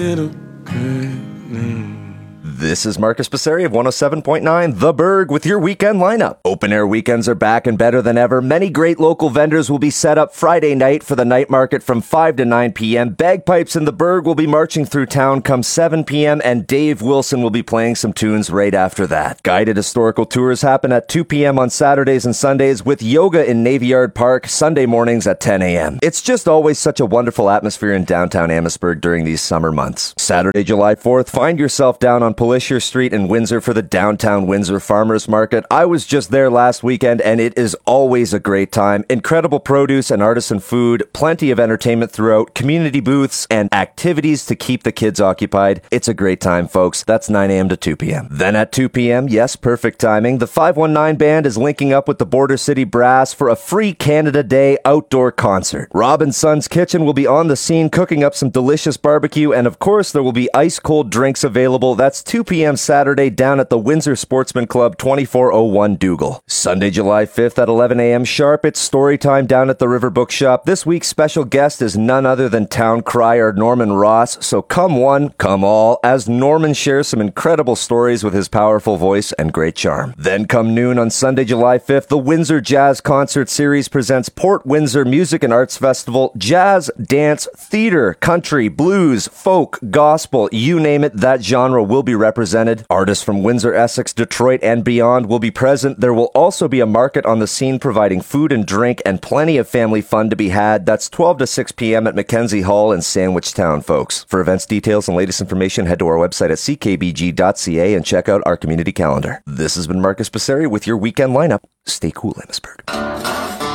This is Marcus Passeri of 107.9 The Berg with your weekend lineup. Open air weekends are back and better than ever. Many great local vendors will be set up Friday night for the night market from 5 to 9 p.m. Bagpipes in the Berg will be marching through town come 7 p.m. and Dave Wilson will be playing some tunes right after that. Guided historical tours happen at 2 p.m. on Saturdays and Sundays with yoga in Navy Yard Park Sunday mornings at 10 a.m. It's just always such a wonderful atmosphere in downtown Amherstburg during these summer months. Saturday, July 4th, find yourself down on Palisher Street in Windsor for the Downtown Windsor Farmers Market. I was just there last weekend and it is always a great time. Incredible produce and artisan food, plenty of entertainment throughout, community booths, and activities to keep the kids occupied. It's a great time, folks. That's 9 a.m. to 2 p.m. Then at 2 p.m., yes, perfect timing, the 519 Band is linking up with the Border City Brass for a free Canada Day outdoor concert. Rob and Son's Kitchen will be on the scene cooking up some delicious barbecue, and of course there will be ice-cold drinks available. That's 2 p.m. Saturday down at the Windsor Sportsman Club, 2401 Dougal. Sunday, July 5th at 11 a.m. sharp, it's story time down at the River Bookshop. This week's special guest is none other than town crier Norman Ross, so come one, come all, as Norman shares some incredible stories with his powerful voice and great charm. Then come noon on Sunday, July 5th, the Windsor Jazz Concert Series presents Port Windsor Music and Arts Festival. Jazz, dance, theater, country, blues, folk, gospel, you name it, that genre will be represented. Artists from Windsor, Essex, Detroit, and beyond will be present. There will also be a market on the scene providing food and drink and plenty of family fun to be had. That's 12 to 6 p.m. at Mackenzie Hall in Sandwich Town, folks. For events details and latest information, head to our website at ckbg.ca and check out our community calendar. This has been Marcus Passeri with your weekend lineup. Stay cool, Amherstburg.